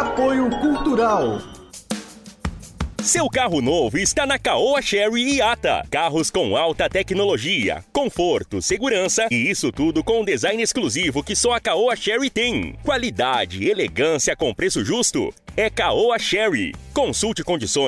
Apoio Cultural. Seu carro novo está na Caoa Chery Iata. Carros com alta tecnologia, conforto, segurança e isso tudo com um design exclusivo que só a Caoa Chery tem. Qualidade e elegância com preço justo é Caoa Chery. Consulte condições